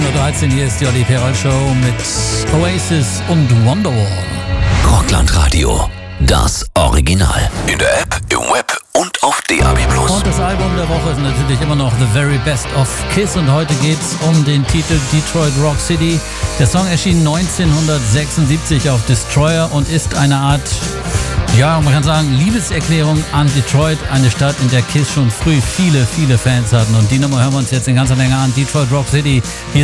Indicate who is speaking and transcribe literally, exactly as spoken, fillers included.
Speaker 1: neun Uhr dreizehn, hier ist die Olli Perol Show mit Oasis und Wonderwall.
Speaker 2: Rockland Radio, das Original. In der App, im Web und auf D A B plus.
Speaker 1: Und das Album der Woche ist natürlich immer noch The Very Best of Kiss. Und heute geht's um den Titel Detroit Rock City. Der Song erschien neunzehnhundertsechsundsiebzig auf Destroyer und ist eine Art, ja, man kann sagen, Liebeserklärung an Detroit, eine Stadt, in der Kiss schon früh viele, viele Fans hatten. Und die Nummer hören wir uns jetzt in ganzer Länge an. Detroit Rock City. Hier